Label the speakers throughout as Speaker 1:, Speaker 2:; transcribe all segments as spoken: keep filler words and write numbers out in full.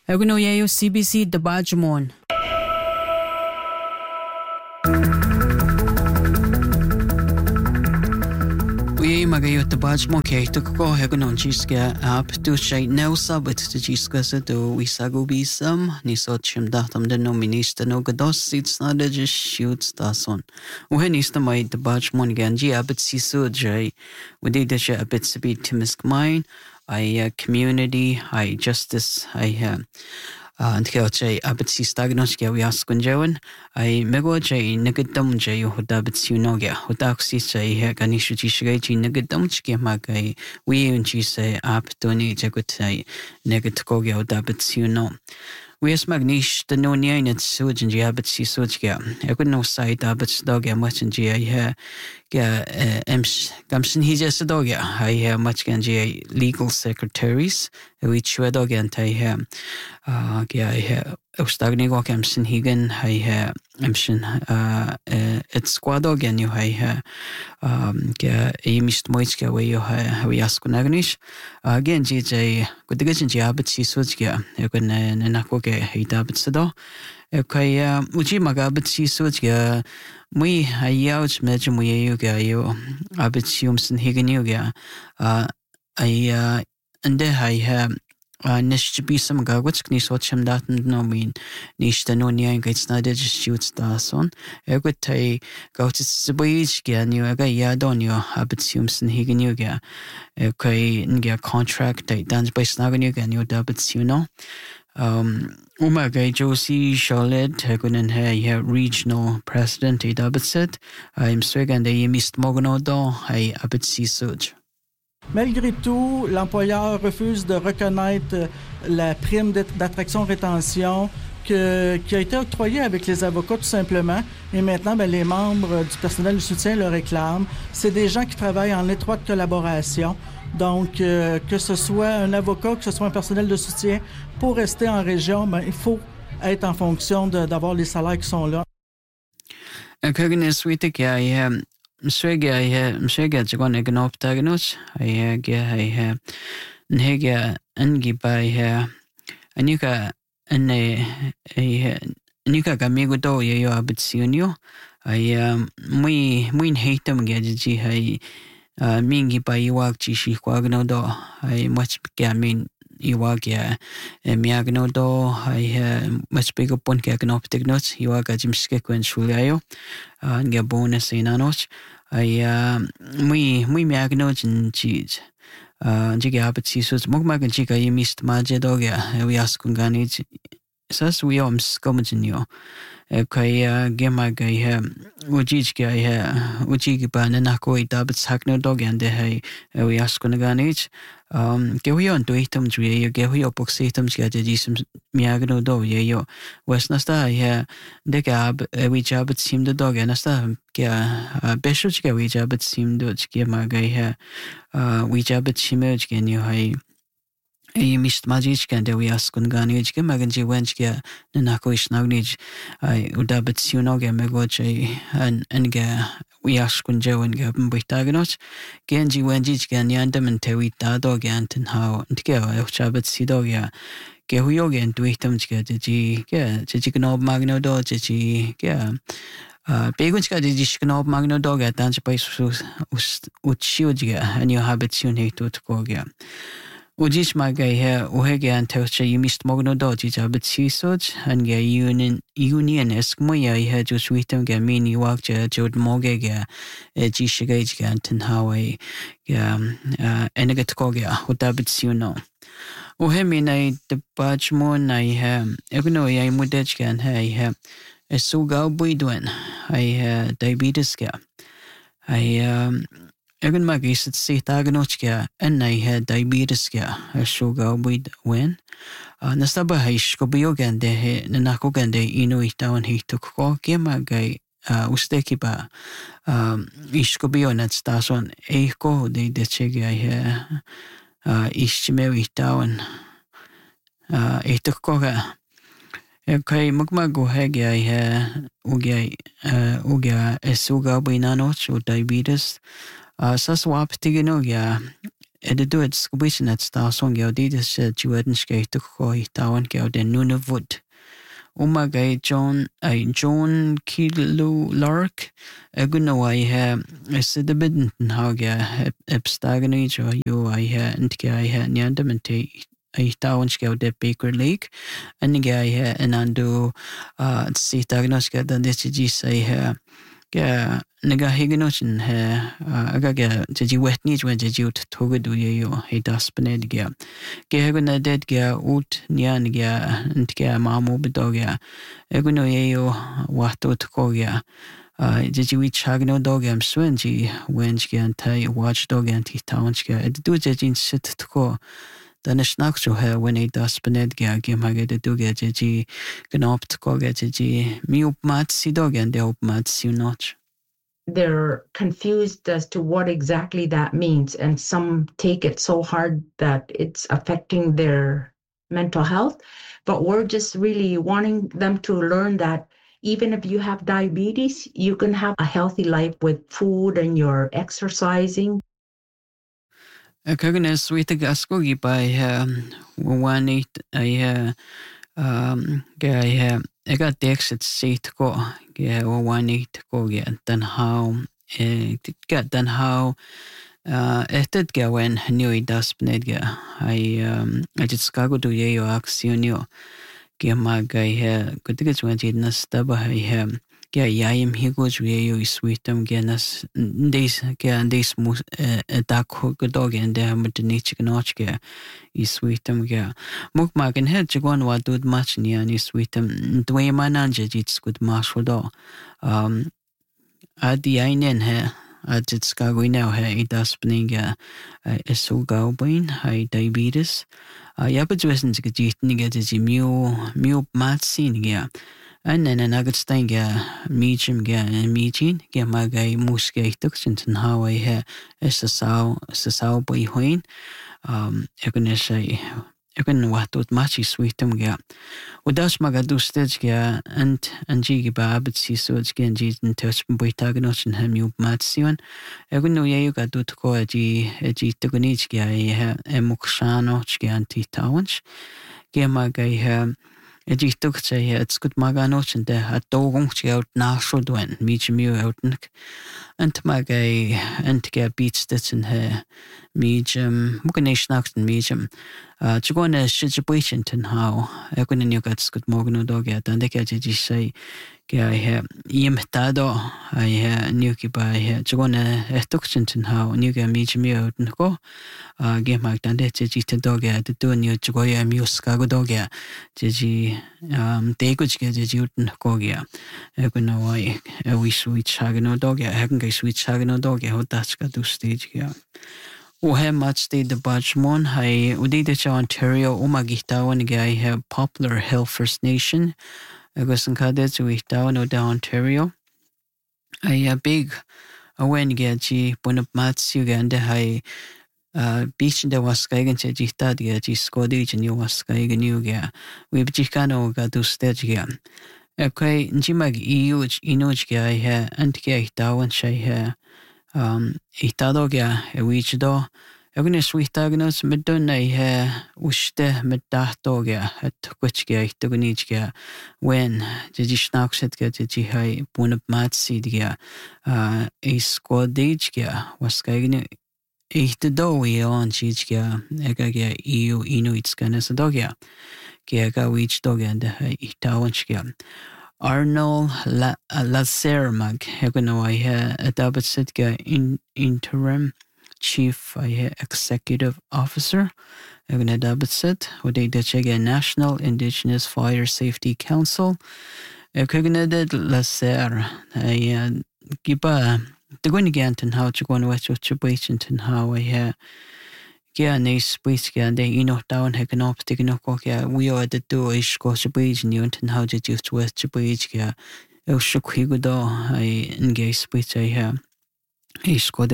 Speaker 1: Eguno yayo C B C Dabajmon. We magayo Dabajmon kehto ko hegunon chiska ap tu shay now sabit to chiska sa to we sago bisam ni so chim datam de no minister no gados sits na de just shoots dason. When is the my Dabajmon ganji abit siso jay we did the a bit to be timisk mine. I uh, community, I justice, I uh, and kaya jay abit si stagnos kaya we ask kunjawan. I mego jay nagadam jay hudabit siunoga. Hudaksi jay ganishu jishay jay nagadam chike magay we unchi say aptoni jagutai negatkoga hudabit siuno. We as magnish the no near in suj and jabit si sujga. I could no sight abit dog much and jay here. Yeah, ems gamsin he just a dog. I have much ganji legal secretaries, which were dog and I have. Uh, yeah, I have Ostagni walk emsin higan. I have emsin. Uh, it's squad dog and you have. Um, yeah, a missed moiska where you have we ask Nagnish. Again, J J, good digation jabit si sujga. You can nakoke hate abit sado. Okay, uji magabit si sujga. We I yelled imagine we yoga yo abit siumson higan yoga. Uh I uh and there I have uh nish to be some gagwits knis watch him that no mean nish the no near gates not just shoots das on. A good tay go to Sabage gan you aga yadon yo abit siumson higan yoga. Okay, nga contract day dance by snagan yoga and your dabits you know. Um, Umaga Josie Charlotte Hagunan Hay regional president I Dabitset. I'm Swegan de Mist Mogonodo, I Abit Suj.
Speaker 2: Malgré tout, l'employeur refuse de reconnaître la prime d'attraction-rétention que, qui a été octroyée avec les avocats tout simplement. Et maintenant, ben, les membres du personnel de soutien le réclament. C'est des gens qui travaillent en étroite collaboration. Donc, euh, que ce soit un avocat, que ce soit un personnel de soutien, pour rester en région, ben, il faut être en fonction de, d'avoir les salaires qui sont là.
Speaker 1: Mswega ya mswega jikon egnop tagnus ay ga ay nhega angi by ha anika ane ay anika gamigo do yo abitsionio ay muy muy hatem gaji hay mingi by iwag chi shi kwagno do ay much gamin iwag ya miagno do ay much bigger pon ka gnop tagnus iwag ajimske kwen shulayo nga bonus inanos ay muy muy miagno jin cheese uh jige abitsi so mogma gan chiga yimist maje dogya we askun gani sas we om skomjinyo kai gema gai ha ujij gai ha uji ba na ko itabit sakno dogyan de hai we askun gani um ke we on tuitum jwe ge we opoxitum ga jisum miagno do ye yo wesnasta ya de gab we jabit sim de dog nasta ke besho ga we jabit sim do ke ma gai ha we jabit simej gen yo hai I missed magic and we ask on Ganage, Maganji Wenchka, Nanako Isnagnage, I Udabit Sunoga Megoche, and Enga, we ask on Joe and Gabin Bitagonos, Genji Wenjich Ganyandam and Tewi Dado Gantan how and Gao, Chabit Sidoga, Gehuyoga and Duitum Jigi, Jigano Magno Do, Jigi, Uh, Begunska did Jishkano Magno Dog at Dance by Uchiuja, and your habits unate to Koga. Ujish magay ha uhege an tawcha yimist mogno doji jabit sisoj an ga union union eskmoya ha jo switam ga mini wakja jod moge ga jishigaj ga antan hawaii ga enegat koga udabit siuno uhe minay Dabajmon ay ha egno ay mudaj gan ha ay ha esuga buidwen ay ha diabetes ga ay um Egan magis at si taganochka and I had diabetes ga a sugar with when Nastaba haish kobuyogan de Nanakogan de ino itawan he took ko Gemagay usteki ba ishkobio at stason eiko de de chega I ishimeri itawan eitokoga. Okay, magmago hege I ha uga uga esuga buinanoch or diabetes. Uh, sa swap tigino ya Ed du et skubisen et stasong geo didis jueden skate ko I tawan geo den Nunavut. Uma gai John ai John Kilu Lark eguno ai he esidabidn how ge epstagani jo you ai he ntge ai he nyandamente ai tawan skeo de Baker Lake and ge ai he enandu uh sitagnos ge dan desi sai he ge nega higenoshin he aga ge jeji wetni jo jeji ut togudu yo he daspened ge ge heguna dead ge ut nyan ge ntge mamu bedog ge eguno yo wato tko ge jeji wi chagno dog am swenji wenj ge antai watchdog anti townch ge du jeji sit tko dan snack jo he when he daspened ge ge mage de du ge jeji gnopt ko ge jeji mi up mat si dog and de up mat si notch.
Speaker 3: They're confused as to what exactly that means, and some take it so hard that it's affecting their mental health. But we're just really wanting them to learn that even if you have diabetes, you can have a healthy life with food and you're exercising.
Speaker 1: Kagane sweet gasko gi by one eight I um ge I got the exit seat go ge one eight go ge then how get then how uh etet ge when new I daspned ge I um I just skago do ye yo accionio ge magai he kutige twenty nas taba he ge yaim higo je yo sweetum ge nas this ge and this mus da ko dog and de mit niche gnach ge I sweetum ge muk magen he jgon wa dud mach ni ani sweetum dwe mananje jits good mashodo um adi ainen he at skago now he daspning ge so go bain I diabetes ja betwesen ge jitni ge ji mu mu mat sin ge and then an agad stein ge medium ge median ge magai muske tuksin how I he is a saw is a saw boy hoin um ekone say ekon watot machi sweetum ge udas magadu stage ge and and ji ba but si so ge ji touch boy tagnos and hem you matsion ekon no ye ga dut ko ji ji tugnich ge he emukshano ge anti tawns ge magai he Edi toch zei het goed maganoch en de het dogongch out nasho doen mich mu outnik en te magai en te ge beats dit in he medium muganish nachten medium uh to go na situation ten how e kun ni gat goed morgen dog ja dan de ge ji say ge I he im tado I he new ki ba he to go na etokchen ten how new ge medium out nko uh ge mag dan de ji te dog ja de do ni to go ya muska go dog ja ji um de go ge ji ut nko ge e kun no I we switch hagno dog ja hagen ge switch hagno dog ja hot das ga do stage ja O he much de Bajmon hai udide cha Ontario umagihtawan ge I have Poplar Hill First Nation agus an kade zu ihtawan o da Ontario I a big awen ge ji bunap matsu ge ande hai uh beach de waskaigen che jihta ge ji skodi je new waskaigen new ge we bijikano ga do stage ge okay njimag eu inuj ge I ha ant ge ihtawan shai ha um itado ge e wichdo egne switagnos medon I ha uste medato ge at which ge itognich ge when ji snackset ge ji hai bunap matsi ge uh e skodage ge waskaigen Ihtado i on chijga ega ge eu inuits ganas dogya ge ga wich dogya and ihtawanchga Arnold Lazermag hegano I ha adabit sitga in interim chief I ha executive officer egna adabit sit ode de chega National Indigenous Fire Safety Council egna de Lazer I giba The going again and how to go on with your patient and how I hear Gia nice space again, they you know down hecken up, taking up okay, we are the door is go to page and you and how did you to west to page here. El shook he go do I engage space I hear. He scored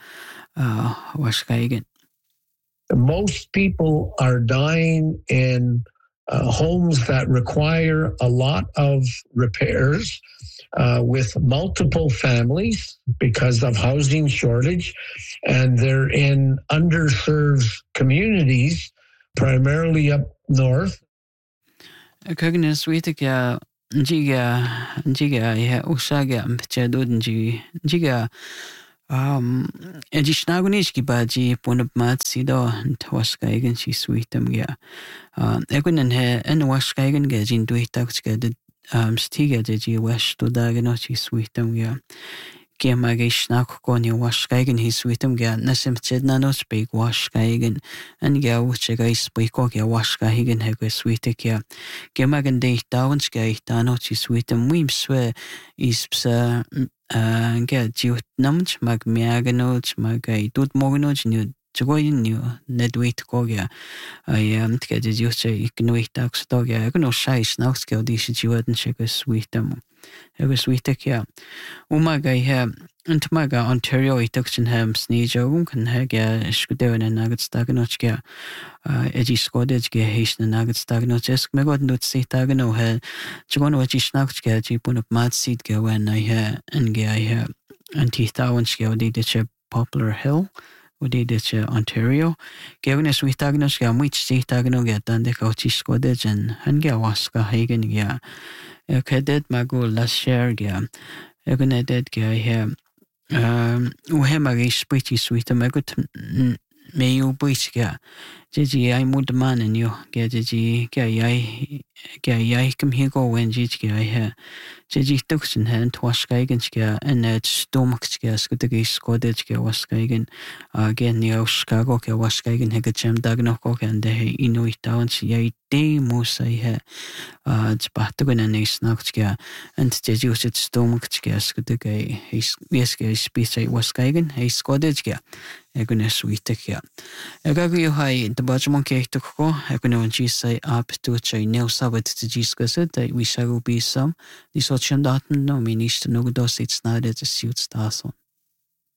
Speaker 1: uh was again.
Speaker 4: Most people are dying in uh, homes that require a lot of repairs uh, with multiple families because of housing shortage, and they're in underserved communities, primarily up north.
Speaker 1: Kagna Sweetika Jiga Jiga yeah Usaga Chadud Ji Jiga um Edishnaguniski Baji Punapmat Sido Twaskaigan she sweetum ya. Um Egunan he and Waskaigan Gajin Duitaxka um Stiga Ji Wash to Daganochi sweetum ya. Gemagishnak Koni Waskaigan his sweetum ga Nasim Chednanos big Waskaigan and Ga Uchagai Spiko ya Waskaigan Hega sweetik ya. Gemagan de Dawanska Danochi sweetum Wim swe is psa Ga Jut Namch Mag Miaganoch Magai Dut Moganoch new Join new Nedwait Kogia. I am to get the Yucha Ignoit Dax Dogia. I can no shy snouts go these Jordan Checkers sweetum. It was sweetik ya. Umaga here. And Maga Ontario ituction ham sneejo can hega scuderin and nugget staganochga. Edgy scodage ge hasten and nugget staganochesk. Megod not say tagano he. Chigono edgy snackga jipun of mad seed go when I hear and ge I hear. And teeth owanchga did the Poplar Hill. We did it Ontario. Given us with Tagnosga, which see Tagno get done the coachy scodage and Hanga Waska Hagen ya. Okay, dead Magul last year ya. Egone dead guy here. Um, we have a pretty sweet. I got may you breach ya. Gigi, I would man and you get Gigi, gay, gay, come here go when Gigi I hear. Gigi took in hand to wash Gaiganska and that stomach scarce could the Scottish was Gaigan again near Chicago, was Gaigan Hegacham Dagnok and the Inuit towns, yea, day most I hear. Uh, it's Batagan and a snackska and the Jesuit stomach scarce could the gay, his whiskey speech was Gaigan, a Scottish gear. Egone sweet ya. Egagio high the Bajamon cake to go. Egone when she say up to a chain nail sabbat to discuss it that we shall be some. This ocean dot no means to no dos it's not as a suit stars on.